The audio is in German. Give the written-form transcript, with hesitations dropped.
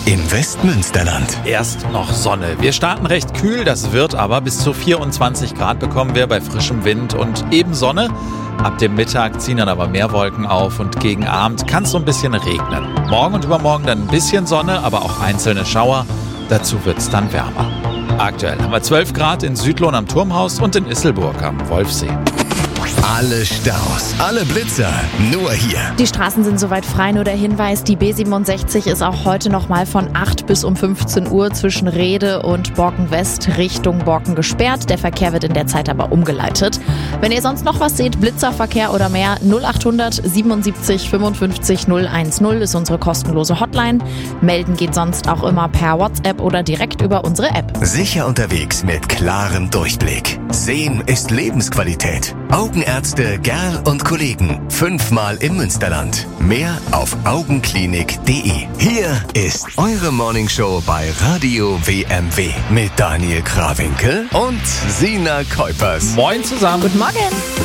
im Westmünsterland. Erst noch Sonne. Wir starten recht kühl, das wird aber bis zu 24 Grad bekommen wir bei frischem Wind und eben Sonne. Ab dem Mittag ziehen dann aber mehr Wolken auf und gegen Abend kann es so ein bisschen regnen. Morgen und übermorgen dann ein bisschen Sonne, aber auch einzelne Schauer. Dazu wird es dann wärmer. Aktuell haben wir 12 Grad in Südlohn am Turmhaus und in Isselburg am Wolfsee. Alle Staus, alle Blitzer, nur hier. Die Straßen sind soweit frei, nur der Hinweis, die B67 ist auch heute nochmal von 8 bis um 15 Uhr zwischen Rhede und Borken-West Richtung Borken gesperrt. Der Verkehr wird in der Zeit aber umgeleitet. Wenn ihr sonst noch was seht, Blitzerverkehr oder mehr, 0800 77 55 010 ist unsere kostenlose Hotline. Melden geht sonst auch immer per WhatsApp oder direkt über unsere App. Sicher unterwegs mit klarem Durchblick. Sehen ist Lebensqualität. Augenärzte Gerl und Kollegen. 5-mal im Münsterland. Mehr auf augenklinik.de. Hier ist eure Morningshow bei Radio WMW mit Daniel Krawinkel und Sina Kuipers. Moin zusammen. Guten Morgen!